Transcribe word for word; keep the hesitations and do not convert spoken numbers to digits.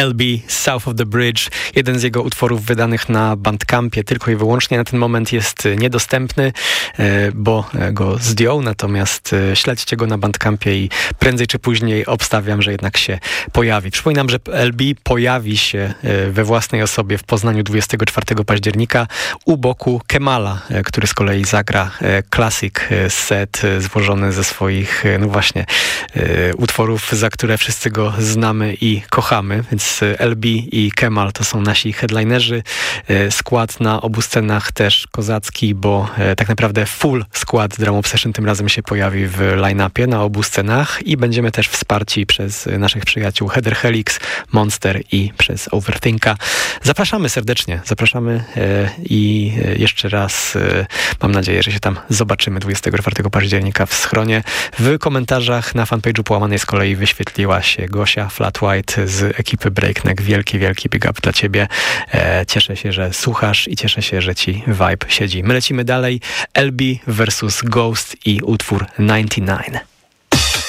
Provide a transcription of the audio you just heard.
L B, South of the Bridge, jeden z jego utworów wydanych na Bandcampie, tylko i wyłącznie na ten moment jest niedostępny, bo go zdjął, natomiast śledźcie go na Bandcampie i prędzej czy później obstawiam, że jednak się pojawi. Przypominam, że L B pojawi się we własnej osobie w Poznaniu dwudziestego czwartego października u boku Kemala, który z kolei zagra classic set złożony ze swoich, no właśnie, utworów, za które wszyscy go znamy i kochamy, więc L B i Kemal to są nasi headlinerzy. Skład na obu scenach też kozacki, bo tak naprawdę full skład Drum Obsession tym razem się pojawi w line-upie na obu scenach i będziemy też wsparci przez naszych przyjaciół Heather Helix, Monster i przez Overthinka. Zapraszamy serdecznie, zapraszamy i jeszcze raz mam nadzieję, że się tam zobaczymy dwudziestego czwartego października w schronie. W komentarzach na fanpage'u Połamanej z kolei wyświetliła się Gosia Flat White z ekipy Breakneck. Wielki, wielki big up dla ciebie. E, cieszę się, że słuchasz i cieszę się, że ci vibe siedzi. My lecimy dalej. L B versus Ghost i utwór dziewięćdziesiąt dziewięć.